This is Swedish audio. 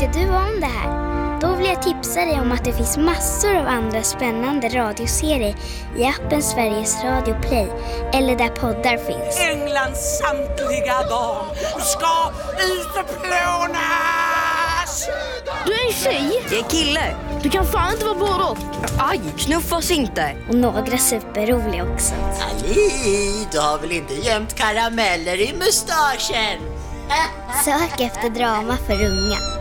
tyckte du om det här? Då vill jag tipsa dig om att det finns massor av andra spännande radioserier i appen Sveriges Radio Play eller där poddar finns. Englands samtliga barn ska utplånas! Du är en tjej! Jag är kille! Du kan fan inte vara både och. Aj, knuffas inte! Och några superroliga också. Ali, du har väl inte gömt karameller i mustaschen? Sök efter drama för unga.